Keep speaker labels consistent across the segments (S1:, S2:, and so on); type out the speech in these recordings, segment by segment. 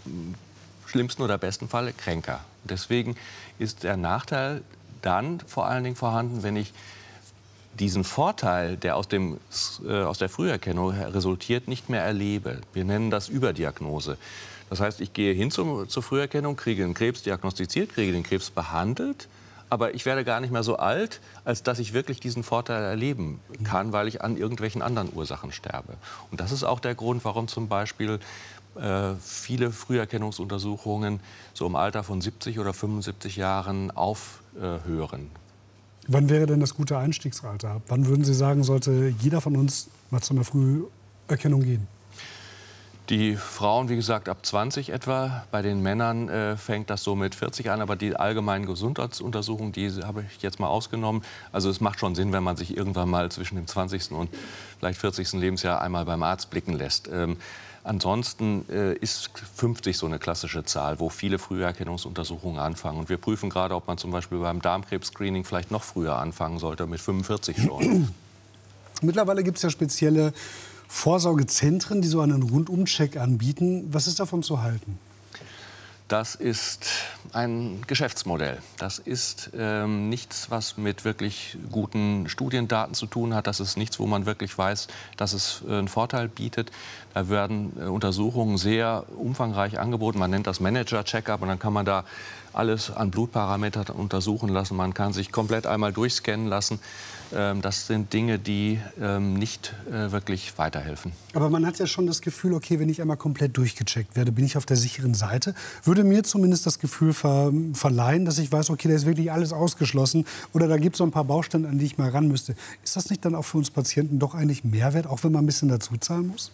S1: schlimmsten oder besten Falle kränker. Deswegen ist der Nachteil dann vor allen Dingen vorhanden, wenn ich diesen Vorteil, der aus der Früherkennung resultiert, nicht mehr erlebe. Wir nennen das Überdiagnose. Das heißt, ich gehe hin zur Früherkennung, kriege den Krebs diagnostiziert, kriege den Krebs behandelt, aber ich werde gar nicht mehr so alt, als dass ich wirklich diesen Vorteil erleben kann, weil ich an irgendwelchen anderen Ursachen sterbe. Und das ist auch der Grund, warum zum Beispiel viele Früherkennungsuntersuchungen so im Alter von 70 oder 75 Jahren aufhören.
S2: Wann wäre denn das gute Einstiegsalter? Wann würden Sie sagen, sollte jeder von uns mal zu einer Früherkennung gehen?
S1: Die Frauen, wie gesagt, ab 20 etwa. Bei den Männern fängt das so mit 40 an. Aber die allgemeinen Gesundheitsuntersuchungen, die habe ich jetzt mal ausgenommen. Also es macht schon Sinn, wenn man sich irgendwann mal zwischen dem 20. und vielleicht 40. Lebensjahr einmal beim Arzt blicken lässt. Ansonsten ist 50 so eine klassische Zahl, wo viele Früherkennungsuntersuchungen anfangen. Und wir prüfen gerade, ob man zum Beispiel beim Darmkrebs-Screening vielleicht noch früher anfangen sollte, mit 45 schon.
S2: Mittlerweile gibt es ja spezielle Vorsorgezentren, die so einen Rundumcheck anbieten. Was ist davon zu halten?
S1: Das ist ein Geschäftsmodell. Das ist nichts, was mit wirklich guten Studiendaten zu tun hat. Das ist nichts, wo man wirklich weiß, dass es einen Vorteil bietet. Da werden Untersuchungen sehr umfangreich angeboten. Man nennt das Manager-Check-up und dann kann man da alles an Blutparametern untersuchen lassen. Man kann sich komplett einmal durchscannen lassen. Das sind Dinge, die nicht wirklich weiterhelfen.
S2: Aber man hat ja schon das Gefühl, okay, wenn ich einmal komplett durchgecheckt werde, bin ich auf der sicheren Seite. Würde mir zumindest das Gefühl verleihen, dass ich weiß, okay, da ist wirklich alles ausgeschlossen oder da gibt es so ein paar Baustellen, an die ich mal ran müsste. Ist das nicht dann auch für uns Patienten doch eigentlich Mehrwert, auch wenn man ein bisschen dazu zahlen muss?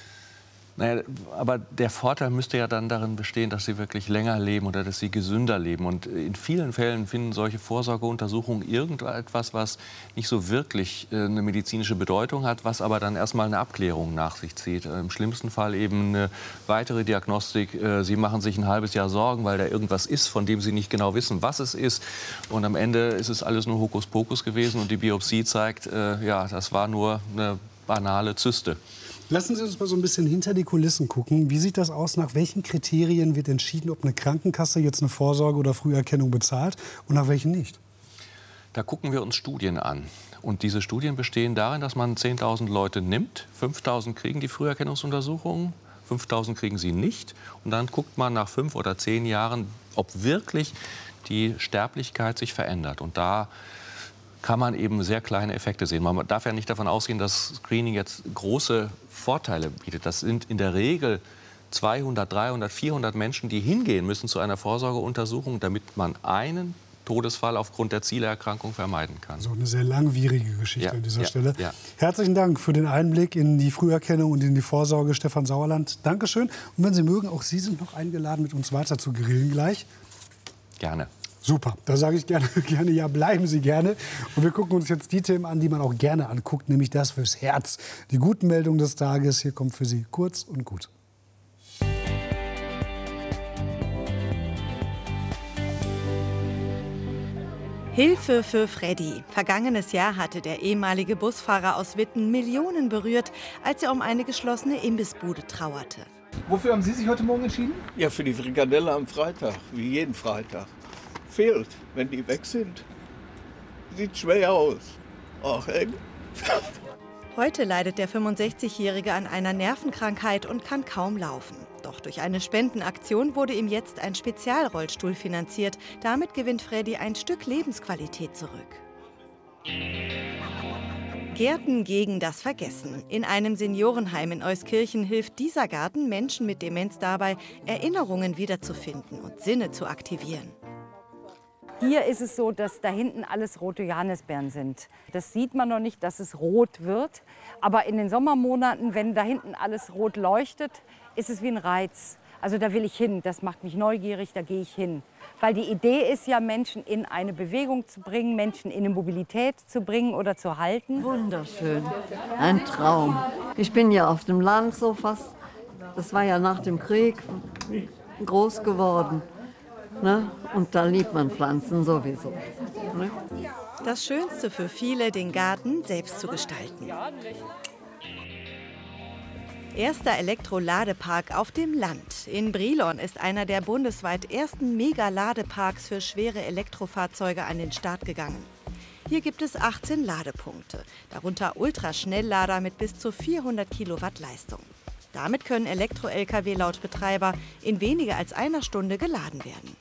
S1: Naja, aber der Vorteil müsste ja dann darin bestehen, dass sie wirklich länger leben oder dass sie gesünder leben. Und in vielen Fällen finden solche Vorsorgeuntersuchungen irgendetwas, was nicht so wirklich eine medizinische Bedeutung hat, was aber dann erstmal eine Abklärung nach sich zieht. Im schlimmsten Fall eben eine weitere Diagnostik. Sie machen sich ein halbes Jahr Sorgen, weil da irgendwas ist, von dem Sie nicht genau wissen, was es ist. Und am Ende ist es alles nur Hokuspokus gewesen und die Biopsie zeigt, ja, das war nur eine banale Zyste.
S2: Lassen Sie uns mal so ein bisschen hinter die Kulissen gucken. Wie sieht das aus? Nach welchen Kriterien wird entschieden, ob eine Krankenkasse jetzt eine Vorsorge oder Früherkennung bezahlt und nach welchen nicht?
S1: Da gucken wir uns Studien an. Und diese Studien bestehen darin, dass man 10.000 Leute nimmt. 5.000 kriegen die Früherkennungsuntersuchungen, 5.000 kriegen sie nicht. Und dann guckt man nach 5 oder 10 Jahren, ob wirklich die Sterblichkeit sich verändert. Und da kann man eben sehr kleine Effekte sehen. Man darf ja nicht davon ausgehen, dass Screening jetzt große Vorteile bietet. Das sind in der Regel 200, 300, 400 Menschen, die hingehen müssen zu einer Vorsorgeuntersuchung, damit man einen Todesfall aufgrund der Zielerkrankung vermeiden kann.
S2: So eine sehr langwierige Geschichte an dieser Stelle.
S1: Ja.
S2: Herzlichen Dank für den Einblick in die Früherkennung und in die Vorsorge, Stefan Sauerland. Dankeschön. Und wenn Sie mögen, auch Sie sind noch eingeladen, mit uns weiter zu grillen gleich.
S1: Gerne.
S2: Super, da sage ich gerne, ja, bleiben Sie gerne. Und wir gucken uns jetzt die Themen an, die man auch gerne anguckt, nämlich das fürs Herz. Die guten Meldungen des Tages, hier kommt für Sie kurz und gut.
S3: Hilfe für Freddy. Vergangenes Jahr hatte der ehemalige Busfahrer aus Witten Millionen berührt, als er um eine geschlossene Imbissbude trauerte.
S4: Wofür haben Sie sich heute Morgen entschieden?
S5: Ja, für die Frikadelle am Freitag, wie jeden Freitag. Fehlt, wenn die weg sind. Sieht schwer aus. Ach, eng.
S3: Heute leidet der 65-Jährige an einer Nervenkrankheit und kann kaum laufen. Doch durch eine Spendenaktion wurde ihm jetzt ein Spezialrollstuhl finanziert. Damit gewinnt Freddy ein Stück Lebensqualität zurück. Gärten gegen das Vergessen. In einem Seniorenheim in Euskirchen hilft dieser Garten Menschen mit Demenz dabei, Erinnerungen wiederzufinden und Sinne zu aktivieren.
S6: Hier ist es so, dass da hinten alles rote Johannisbeeren sind. Das sieht man noch nicht, dass es rot wird. Aber in den Sommermonaten, wenn da hinten alles rot leuchtet, ist es wie ein Reiz. Also da will ich hin, das macht mich neugierig, da gehe ich hin. Weil die Idee ist ja, Menschen in eine Bewegung zu bringen, Menschen in eine Mobilität zu bringen oder zu halten.
S7: Wunderschön, ein Traum. Ich bin ja auf dem Land so fast, das war ja nach dem Krieg groß geworden. Ne? Und da liebt man Pflanzen sowieso. Ne?
S3: Das Schönste für viele, den Garten selbst zu gestalten. Erster Elektroladepark auf dem Land. In Brilon ist einer der bundesweit ersten Mega-Ladeparks für schwere Elektrofahrzeuge an den Start gegangen. Hier gibt es 18 Ladepunkte, darunter Ultraschnelllader mit bis zu 400 Kilowatt Leistung. Damit können Elektro-Lkw laut Betreiber in weniger als einer Stunde geladen werden.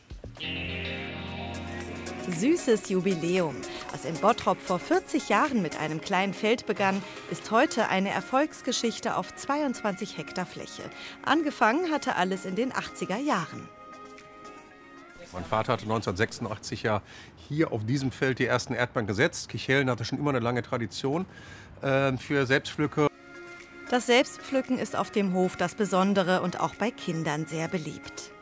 S3: Süßes Jubiläum. Was in Bottrop vor 40 Jahren mit einem kleinen Feld begann, ist heute eine Erfolgsgeschichte auf 22 Hektar Fläche. Angefangen hatte alles in den 80er Jahren.
S8: Mein Vater hatte 1986 ja hier auf diesem Feld die ersten Erdbeeren gesetzt. Kichellen hatte schon immer eine lange Tradition für Selbstpflücke.
S3: Das Selbstpflücken ist auf dem Hof das Besondere und auch bei Kindern sehr beliebt.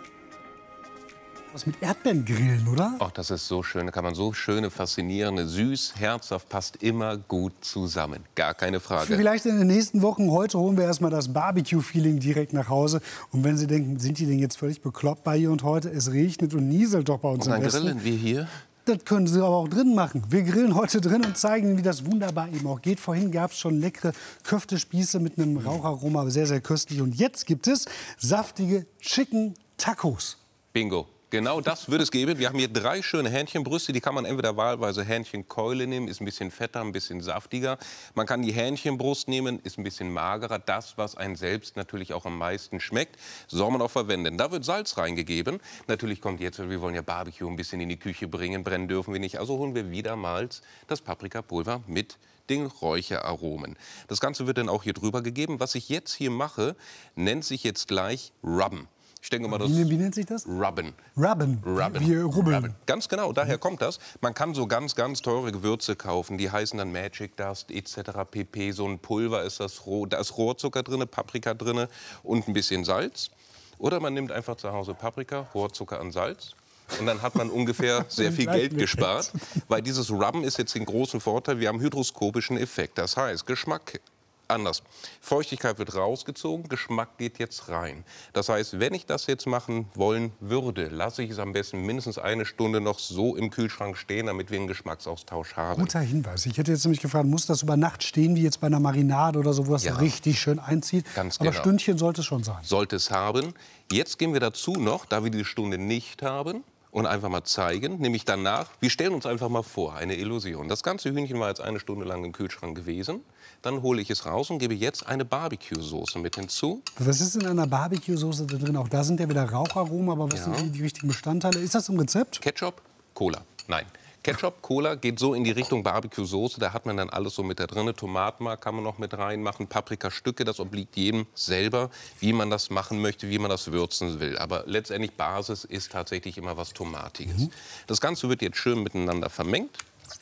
S2: Was mit Erdbeeren grillen, oder?
S9: Ach, das ist so schön. Da kann man so schöne, faszinierende, süß, herzhaft, passt immer gut zusammen. Gar keine Frage.
S2: Vielleicht in den nächsten Wochen. Heute holen wir erstmal das Barbecue-Feeling direkt nach Hause. Und wenn Sie denken, sind die denn jetzt völlig bekloppt bei hier und heute? Es regnet und nieselt doch bei uns
S9: und
S2: im
S9: dann
S2: Westen.
S9: grillen wir hier.
S2: Das können Sie aber auch drin machen. Wir grillen heute drin und zeigen Ihnen, wie das wunderbar eben auch geht. Vorhin gab es schon leckere Köftespieße mit einem Raucharoma, sehr, sehr köstlich. Und jetzt gibt es saftige Chicken Tacos.
S9: Bingo. Genau das würde es geben. Wir haben hier 3 schöne Hähnchenbrüste. Die kann man entweder wahlweise Hähnchenkeule nehmen, ist ein bisschen fetter, ein bisschen saftiger. Man kann die Hähnchenbrust nehmen, ist ein bisschen magerer. Das, was einem selbst natürlich auch am meisten schmeckt, soll man auch verwenden. Da wird Salz reingegeben. Natürlich kommt jetzt, wir wollen ja Barbecue ein bisschen in die Küche bringen, brennen dürfen wir nicht. Also holen wir wiedermals das Paprikapulver mit den Räucheraromen. Das Ganze wird dann auch hier drüber gegeben. Was ich jetzt hier mache, nennt sich jetzt gleich Rubben. Ich denke mal,
S2: wie nennt sich das?
S9: Rubben.
S2: Rubben.
S9: Rubben.
S2: Wie rubbeln.
S9: Rubben. Ganz genau, daher kommt das. Man kann so ganz, ganz teure Gewürze kaufen. Die heißen dann Magic Dust etc. pp. So ein Pulver ist das. Da ist Rohrzucker drin, Paprika drin und ein bisschen Salz. Oder man nimmt einfach zu Hause Paprika, Rohrzucker und Salz. Und dann hat man ungefähr sehr viel Geld gespart. Weil dieses Rubben ist jetzt den großen Vorteil, wir haben hydroskopischen Effekt. Das heißt, Geschmack anders. Feuchtigkeit wird rausgezogen, Geschmack geht jetzt rein. Das heißt, wenn ich das jetzt machen wollen würde, lasse ich es am besten mindestens eine Stunde noch so im Kühlschrank stehen, damit wir einen Geschmacksaustausch haben.
S2: Guter Hinweis. Ich hätte jetzt nämlich gefragt, muss das über Nacht stehen, wie jetzt bei einer Marinade oder so, wo das richtig schön einzieht?
S9: Ganz
S2: Aber
S9: genau.
S2: Stündchen sollte es schon sein.
S9: Sollte es haben. Jetzt gehen wir dazu noch, da wir die Stunde nicht haben, und einfach mal zeigen, nämlich danach, wir stellen uns einfach mal vor, eine Illusion. Das ganze Hühnchen war jetzt eine Stunde lang im Kühlschrank gewesen. Dann hole ich es raus und gebe jetzt eine Barbecue-Soße mit hinzu.
S2: Was ist in einer Barbecue-Soße da drin? Auch da sind ja wieder Raucharomen, aber was sind die richtigen Bestandteile? Ist das im Rezept?
S9: Ketchup, Cola. Nein. Ketchup, Cola geht so in die Richtung Barbecue-Soße. Da hat man dann alles so mit da drin. Tomatenmark kann man noch mit reinmachen, Paprikastücke. Das obliegt jedem selber, wie man das machen möchte, wie man das würzen will. Aber letztendlich Basis ist tatsächlich immer was Tomatiges. Das Ganze wird jetzt schön miteinander vermengt.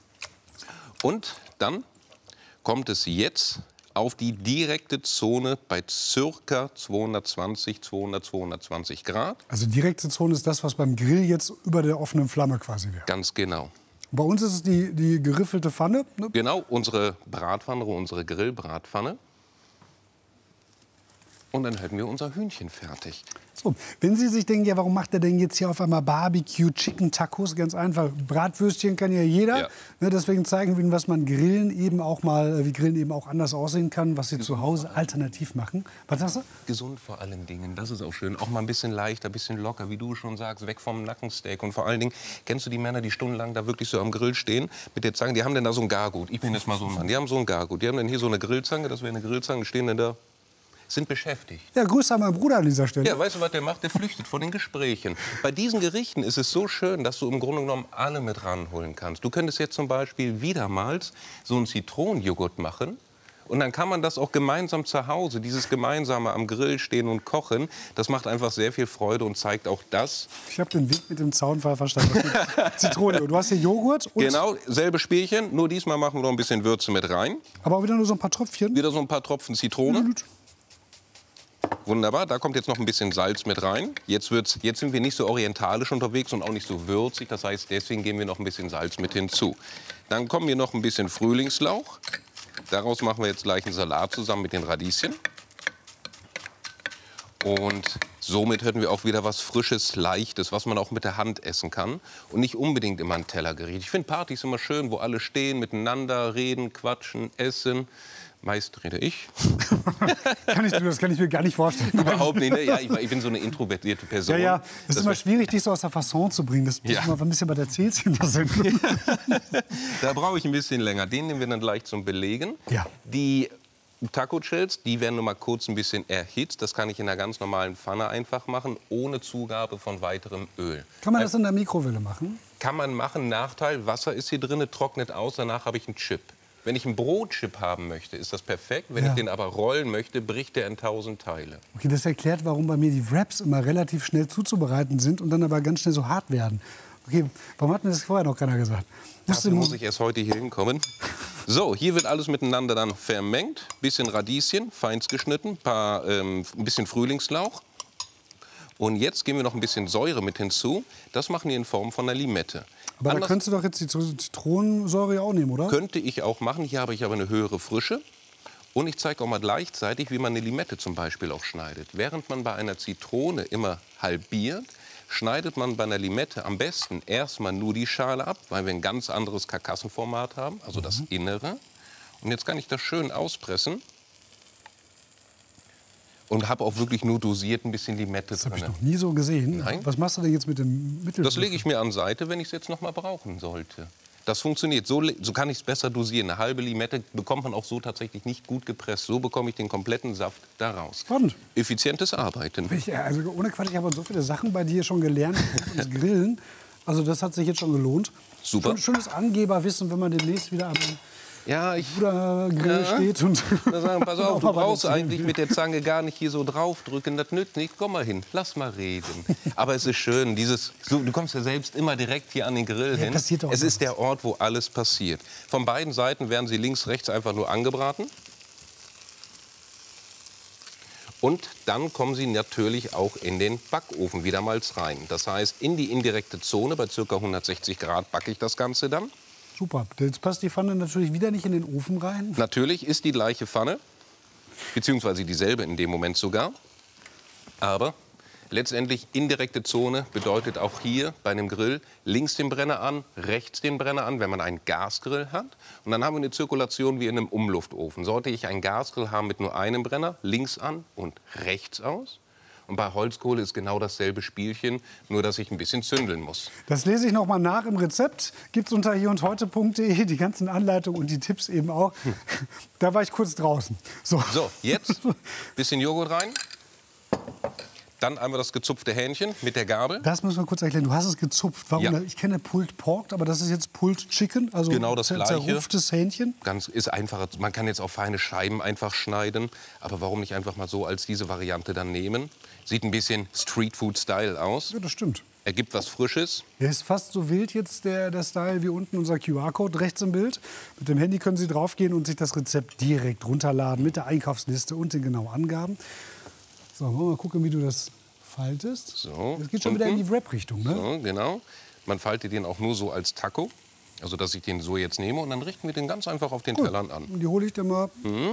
S9: Und dann kommt es jetzt auf die direkte Zone bei ca. 220 Grad.
S2: Also direkte Zone ist das, was beim Grill jetzt über der offenen Flamme quasi wäre.
S9: Ganz genau.
S2: Bei uns ist es die geriffelte Pfanne. Ne?
S9: Genau, unsere Bratpfanne, unsere Grillbratpfanne. Und dann hätten wir unser Hühnchen fertig.
S2: So, wenn Sie sich denken, ja, warum macht er denn jetzt hier auf einmal Barbecue Chicken Tacos? Ganz einfach, Bratwürstchen kann ja jeder.
S9: Ja.
S2: Ne, deswegen zeigen wir Ihnen, was man Grillen eben auch mal, wie Grillen eben auch anders aussehen kann, was Sie zu Hause alternativ machen. Was sagst du?
S9: Gesund vor allen Dingen, das ist auch schön. Auch mal ein bisschen leichter, ein bisschen locker, wie du schon sagst, weg vom Nackensteak. Und vor allen Dingen, kennst du die Männer, die stundenlang da wirklich so am Grill stehen, mit der Zange, die haben dann da so ein Gargut. Ich bin jetzt mal so ein Mann, die haben so ein Gargut. Die haben dann hier so eine Grillzange, das wäre eine Grillzange, die stehen dann da, sind beschäftigt.
S2: Ja, Grüße an meinen Bruder an dieser Stelle.
S9: Ja, weißt du, was der macht? Der flüchtet von den Gesprächen. Bei diesen Gerichten ist es so schön, dass du im Grunde genommen alle mit ranholen kannst. Du könntest jetzt zum Beispiel wiedermals so einen Zitronenjoghurt machen. Und dann kann man das auch gemeinsam zu Hause, dieses gemeinsame am Grill stehen und kochen, das macht einfach sehr viel Freude und zeigt auch das.
S2: Ich habe den Weg mit dem Zaunfall verstanden. Zitrone, du hast hier Joghurt und...
S9: Genau, selbe Spielchen, nur diesmal machen wir noch ein bisschen Würze mit rein.
S2: Aber auch wieder nur so ein paar Tröpfchen?
S9: Wieder so ein paar Tropfen Zitrone. Wunderbar, da kommt jetzt noch ein bisschen Salz mit rein. Jetzt sind wir nicht so orientalisch unterwegs und auch nicht so würzig. Das heißt, deswegen geben wir noch ein bisschen Salz mit hinzu. Dann kommen hier noch ein bisschen Frühlingslauch. Daraus machen wir jetzt gleich einen Salat zusammen mit den Radieschen. Und somit hätten wir auch wieder was Frisches, Leichtes, was man auch mit der Hand essen kann. Und nicht unbedingt immer ein Tellergericht. Ich finde Partys immer schön, wo alle stehen, miteinander reden, quatschen, essen. Meist rede ich.
S2: Das kann ich mir gar nicht vorstellen.
S9: Überhaupt nicht. Ne? Ja, ich bin so eine introvertierte Person.
S2: Ja, ja. Das ist immer schwierig, dich so aus der Fasson zu bringen. Das ist immer ein bisschen bei der Zählchen.
S9: Da brauche ich ein bisschen länger. Den nehmen wir dann gleich zum Belegen.
S2: Ja.
S9: Die Taco Shells, die werden nur mal kurz ein bisschen erhitzt. Das kann ich in einer ganz normalen Pfanne einfach machen, ohne Zugabe von weiterem Öl.
S2: Kann man das in der Mikrowelle machen?
S9: Kann man machen. Nachteil, Wasser ist hier drin, trocknet aus, danach habe ich einen Chip. Wenn ich einen Brotchip haben möchte, ist das perfekt. Wenn ich den aber rollen möchte, bricht der in 1000 Teile.
S2: Okay, das erklärt, warum bei mir die Wraps immer relativ schnell zuzubereiten sind und dann aber ganz schnell so hart werden. Okay, warum hat mir das vorher noch keiner gesagt?
S9: Dafür muss ich erst heute hier hinkommen. So, hier wird alles miteinander dann vermengt. Bisschen Radieschen, feins geschnitten, ein bisschen Frühlingslauch. Und jetzt geben wir noch ein bisschen Säure mit hinzu. Das machen wir in Form von einer Limette.
S2: Aber da könntest du doch jetzt die Zitronensäure auch nehmen, oder?
S9: Könnte ich auch machen. Hier habe ich aber eine höhere Frische. Und ich zeige auch mal gleichzeitig, wie man eine Limette zum Beispiel auch schneidet. Während man bei einer Zitrone immer halbiert, schneidet man bei einer Limette am besten erstmal nur die Schale ab, weil wir ein ganz anderes Karkassenformat haben, also das Innere. Und jetzt kann ich das schön auspressen. Und habe auch wirklich nur dosiert ein bisschen Limette drin.
S2: Das habe ich noch nie so gesehen.
S9: Nein.
S2: Was machst du denn jetzt mit dem Mittel?
S9: Das lege ich mir an Seite, wenn ich es jetzt noch mal brauchen sollte. Das funktioniert. So kann ich es besser dosieren. Eine halbe Limette bekommt man auch so tatsächlich nicht gut gepresst. So bekomme ich den kompletten Saft da raus.
S2: Spannend.
S9: Effizientes Arbeiten.
S2: Also ohne Quatsch, ich habe so viele Sachen bei dir schon gelernt. Das Grillen. Also das hat sich jetzt schon gelohnt.
S9: Super.
S2: Schönes Angeberwissen, wenn man demnächst wieder am Grill steht. Und
S9: sagen, pass auf, du brauchst eigentlich mit der Zange gar nicht hier so draufdrücken. Das nützt nicht. Komm mal hin, lass mal reden. Aber es ist schön, du kommst ja selbst immer direkt hier an den Grill hin. Es ist der Ort, wo alles passiert. Von beiden Seiten werden sie links, rechts einfach nur angebraten. Und dann kommen sie natürlich auch in den Backofen wiedermals rein. Das heißt, in die indirekte Zone, bei ca. 160 Grad backe ich das Ganze dann.
S2: Super. Jetzt passt die Pfanne natürlich wieder nicht in den Ofen rein.
S9: Natürlich ist die gleiche Pfanne, beziehungsweise dieselbe in dem Moment sogar. Aber letztendlich indirekte Zone bedeutet auch hier bei einem Grill links den Brenner an, rechts den Brenner an, wenn man einen Gasgrill hat. Und dann haben wir eine Zirkulation wie in einem Umluftofen. Sollte ich einen Gasgrill haben mit nur einem Brenner, links an und rechts aus. Und bei Holzkohle ist genau dasselbe Spielchen, nur dass ich ein bisschen zündeln muss.
S2: Das lese ich noch mal nach im Rezept. Gibt es unter hierundheute.de die ganzen Anleitungen und die Tipps eben auch. Da war ich kurz draußen. So,
S9: jetzt ein bisschen Joghurt rein. Dann einmal das gezupfte Hähnchen mit der Gabel.
S2: Das müssen wir kurz erklären. Du hast es gezupft. Warum? Ja. Ich kenne Pulled Pork, aber das ist jetzt Pulled Chicken, also
S9: genau das Gleiche.
S2: Zerrupftes Hähnchen.
S9: Ist einfacher. Man kann jetzt auch feine Scheiben einfach schneiden. Aber warum nicht einfach mal so als diese Variante dann nehmen? Sieht ein bisschen Streetfood-Style aus.
S2: Ja, das stimmt.
S9: Ergibt was Frisches.
S2: Der ist fast so wild jetzt, der Style, wie unten unser QR-Code rechts im Bild. Mit dem Handy können Sie draufgehen und sich das Rezept direkt runterladen mit der Einkaufsliste und den genauen Angaben. So, wollen wir mal gucken, wie du das faltest.
S9: So,
S2: das geht schon wieder in die Wrap-Richtung, ne?
S9: So, genau. Man faltet den auch nur so als Taco. Also, dass ich den so jetzt nehme. Und dann richten wir den ganz einfach auf den Tellern an.
S2: Und die hole ich dann mal.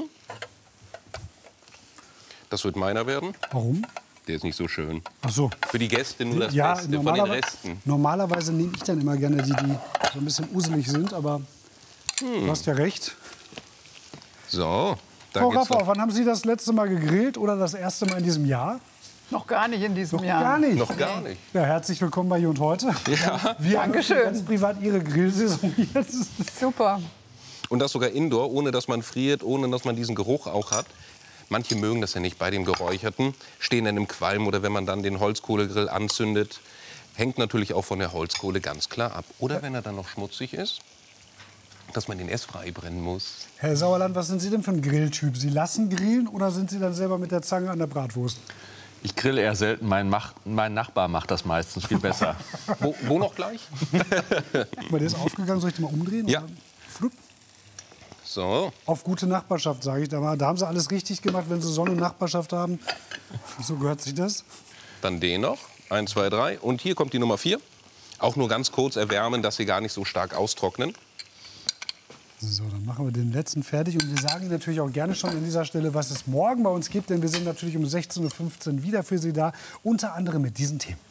S9: Das wird meiner werden.
S2: Warum?
S9: Der ist nicht so schön.
S2: Ach so.
S9: Für die Gäste nur das Beste von den Resten.
S2: Normalerweise nehme ich dann immer gerne die so ein bisschen uselig sind. Aber du hast ja recht.
S9: So.
S2: Frau Raffau, wann haben Sie das letzte Mal gegrillt oder das erste Mal in diesem Jahr?
S10: Noch gar nicht in diesem Jahr.
S2: Gar nicht?
S9: Noch gar nicht.
S2: Ja, herzlich willkommen bei Hier und Heute.
S9: Ja.
S2: Wir haben ganz privat Ihre Grillsaison jetzt.
S10: Super.
S9: Und das sogar indoor, ohne dass man friert, ohne dass man diesen Geruch auch hat. Manche mögen das ja nicht bei dem Geräucherten, stehen dann im Qualm oder wenn man dann den Holzkohlegrill anzündet. Hängt natürlich auch von der Holzkohle ganz klar ab. Oder wenn er dann noch schmutzig ist, dass man den erst frei brennen muss.
S2: Herr Sauerland, was sind Sie denn für ein Grilltyp? Sie lassen grillen oder sind Sie dann selber mit der Zange an der Bratwurst?
S1: Ich grille eher selten. Mein Nachbar macht das meistens viel besser.
S9: Wo noch gleich?
S2: Der ist aufgegangen. Soll ich den mal umdrehen?
S9: Ja.
S2: Flupp.
S9: So.
S2: Auf gute Nachbarschaft, sage ich da mal. Da haben Sie alles richtig gemacht, wenn Sie so eine Nachbarschaft haben. So gehört sich das.
S9: Dann den noch. 1, 2, 3. Und hier kommt die Nummer 4. Auch nur ganz kurz erwärmen, dass sie gar nicht so stark austrocknen.
S2: So, dann machen wir den letzten fertig. Und wir sagen natürlich auch gerne schon an dieser Stelle, was es morgen bei uns gibt. Denn wir sind natürlich um 16:15 Uhr wieder für Sie da. Unter anderem mit diesen Themen.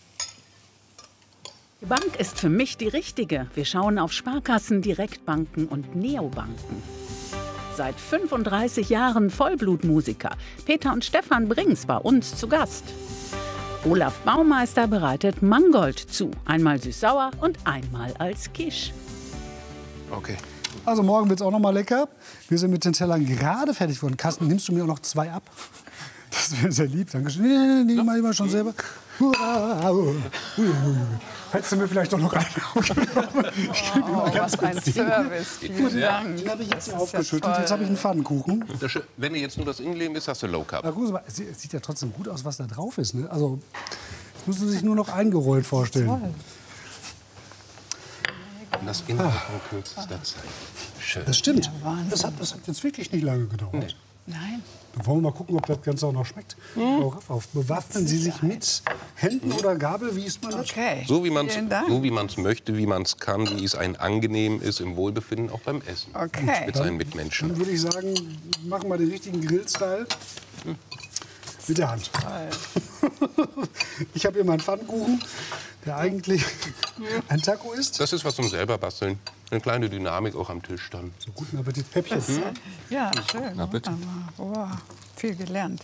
S11: Die Bank ist für mich die richtige. Wir schauen auf Sparkassen, Direktbanken und Neobanken. seit 35 Jahren Vollblutmusiker. Peter und Stefan Brings bei uns zu Gast. Olaf Baumeister bereitet Mangold zu. Einmal süß-sauer und einmal als Quiche.
S9: Okay.
S2: Also morgen wird es auch noch mal lecker. Wir sind mit den Tellern gerade fertig geworden. Carsten, nimmst du mir auch noch 2 ab? Das wäre sehr lieb. Dankeschön. Nee, mach ich mal schon selber. Hättest du mir vielleicht doch noch einen aufgenommen?
S10: Was ein Service. Vielen Dank.
S2: Den habe ich jetzt aufgeschüttet. Jetzt habe ich einen Pfannkuchen.
S9: Wenn du jetzt nur das Innenleben ist, hast du Low Carb.
S2: Es sieht ja trotzdem gut aus, was da drauf ist. Ne? Also, das müssen Sie sich nur noch eingerollt vorstellen.
S9: Und das innerhalb von kürzester Zeit. Schön.
S2: Das stimmt.
S10: Ja,
S2: das hat jetzt wirklich nicht lange gedauert.
S9: Nee.
S10: Nein.
S2: Dann wollen wir mal gucken, ob das Ganze auch noch schmeckt. Frau Raffauf, bewaffnen Sie sich mit Händen oder Gabel? Wie isst man das?
S10: Okay.
S9: So wie man es möchte, wie man es kann, wie es ein angenehm ist im Wohlbefinden, auch beim Essen.
S10: Okay.
S9: Mit seinen Mitmenschen.
S2: Dann würde ich sagen, machen wir den richtigen Grillstyle. Mit der Hand. Ich habe hier meinen Pfannkuchen, der eigentlich ein Taco ist.
S9: Das ist was zum selber basteln. Eine kleine Dynamik auch am Tisch dann.
S2: So, guten Appetit. Häppchen.
S10: Ja, schön.
S1: Na bitte.
S10: Oh, viel gelernt.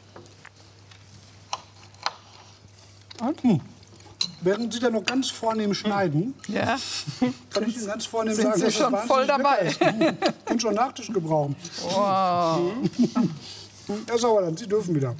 S2: Werden Sie da noch ganz vornehm schneiden?
S10: Ja.
S2: Kann ich Ihnen ganz vornehm
S10: Sind
S2: sagen,
S10: Sie
S2: dass das
S10: schon
S2: wahnsinnig
S10: voll dabei?
S2: lecker ist. Ich kann schon Nachtisch gebrauchen.
S10: Wow.
S2: Herr Sauerland, Sie dürfen wieder.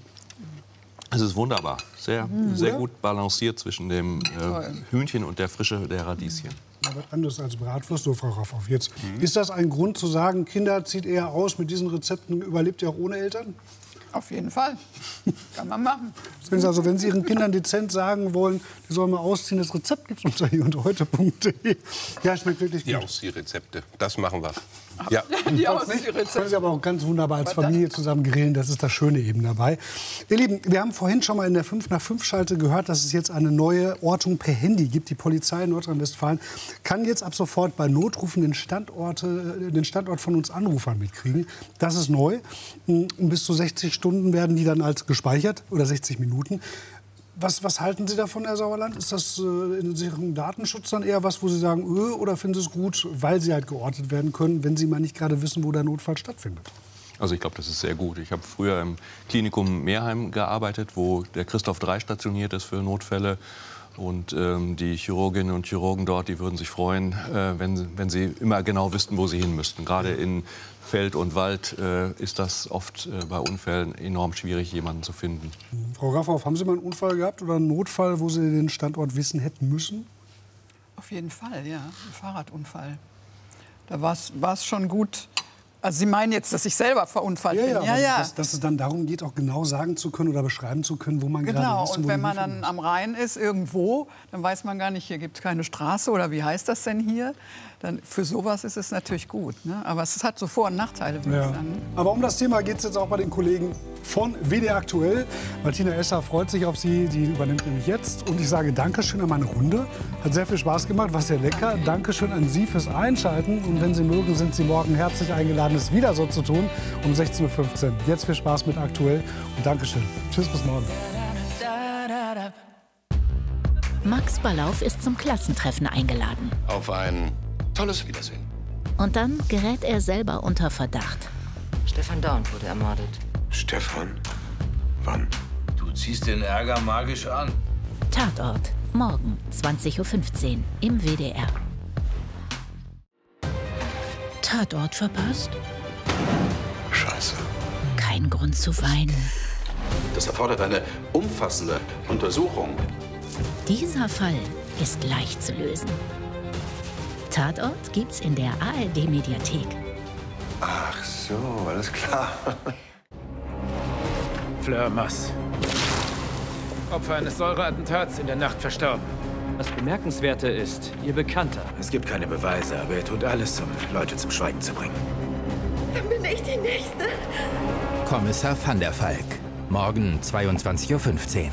S1: Es ist wunderbar. Sehr gut balanciert zwischen dem Hühnchen und der Frische der Radieschen.
S2: Ja, was anderes als Bratwurst, so Frau Raffauf. Jetzt, ist das ein Grund zu sagen, Kinder zieht eher aus, mit diesen Rezepten überlebt ihr auch ohne Eltern?
S10: Auf jeden Fall. Kann man machen.
S2: Also wenn Sie Ihren Kindern dezent sagen wollen, die sollen mal ausziehen, das Rezept gibt es unter hier&heute.de. Ja, schmeckt wirklich gut.
S9: Die Ausziehrezepte, das machen wir. Ja.
S10: Die
S2: Können Sie aber auch ganz wunderbar als Familie zusammen grillen, das ist das Schöne eben dabei. Ihr Lieben, wir haben vorhin schon mal in der 5-nach-5-Schalte gehört, dass es jetzt eine neue Ortung per Handy gibt. Die Polizei in Nordrhein-Westfalen kann jetzt ab sofort bei Notrufen den Standort von uns Anrufern mitkriegen. Das ist neu. Bis zu 60 Stunden werden die dann als gespeichert, oder 60 Minuten. Was halten Sie davon, Herr Sauerland? Ist das in Sachen Datenschutz dann eher was, wo Sie sagen, oder finden Sie es gut, weil Sie halt geortet werden können, wenn Sie mal nicht gerade wissen, wo der Notfall stattfindet?
S1: Also ich glaube, das ist sehr gut. Ich habe früher im Klinikum Meerheim gearbeitet, wo der Christoph 3 stationiert ist für Notfälle. Und die Chirurginnen und Chirurgen dort, die würden sich freuen, wenn sie immer genau wüssten, wo sie hin müssten. Gerade in Feld und Wald ist das oft bei Unfällen enorm schwierig, jemanden zu finden.
S2: Frau Raffauf, haben Sie mal einen Unfall gehabt oder einen Notfall, wo Sie den Standort wissen hätten müssen?
S10: Auf jeden Fall, ja. Ein Fahrradunfall. Da war es schon gut. Also Sie meinen jetzt, dass ich selber verunfallt bin?
S2: Ja. Dass es dann darum geht, auch genau sagen zu können oder beschreiben zu können, wo man gerade ist.
S10: Genau, und wenn man dann am Rhein ist, irgendwo, dann weiß man gar nicht, hier gibt es keine Straße oder wie heißt das denn hier? Dann für sowas ist es natürlich gut. Ne? Aber es hat so Vor- und Nachteile, würde ich sagen.
S2: Aber um das Thema geht es jetzt auch bei den Kollegen von WDR aktuell. Martina Esser freut sich auf Sie, die übernimmt nämlich jetzt. Und ich sage Dankeschön an meine Runde. Hat sehr viel Spaß gemacht, war sehr lecker. Dankeschön an Sie fürs Einschalten. Und wenn Sie mögen, sind Sie morgen herzlich eingeladen, es wieder so zu tun, um 16:15 Uhr. Jetzt viel Spaß mit aktuell und Dankeschön. Tschüss, bis morgen.
S12: Max Ballauf ist zum Klassentreffen eingeladen.
S13: Auf ein tolles Wiedersehen.
S12: Und dann gerät er selber unter Verdacht.
S14: Stefan Daun wurde ermordet.
S13: Stefan? Wann?
S15: Du ziehst den Ärger magisch an.
S12: Tatort. Morgen 20:15 Uhr im WDR. Tatort verpasst?
S13: Scheiße.
S12: Kein Grund zu weinen.
S13: Das erfordert eine umfassende Untersuchung.
S12: Dieser Fall ist leicht zu lösen. Tatort gibt's in der ARD-Mediathek.
S13: Ach so, alles klar.
S16: Fleur Mass. Opfer eines Säureattentats in der Nacht verstorben.
S17: Das Bemerkenswerte ist, ihr Bekannter.
S16: Es gibt keine Beweise, aber er tut alles, um Leute zum Schweigen zu bringen.
S18: Dann bin ich die Nächste.
S19: Kommissar van der Valk. Morgen 22:15 Uhr.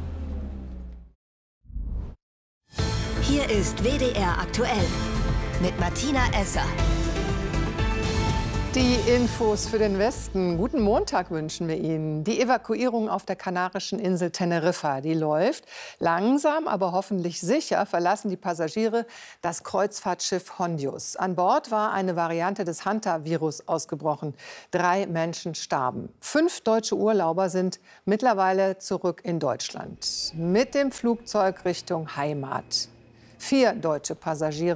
S20: Hier ist WDR aktuell mit Martina Esser.
S21: Die Infos für den Westen. Guten Montag wünschen wir Ihnen. Die Evakuierung auf der kanarischen Insel Teneriffa, die läuft. Langsam, aber hoffentlich sicher verlassen die Passagiere das Kreuzfahrtschiff Hondius. An Bord war eine Variante des Hanta-Virus ausgebrochen. 3 Menschen starben. 5 deutsche Urlauber sind mittlerweile zurück in Deutschland. Mit dem Flugzeug Richtung Heimat. 4 deutsche Passagiere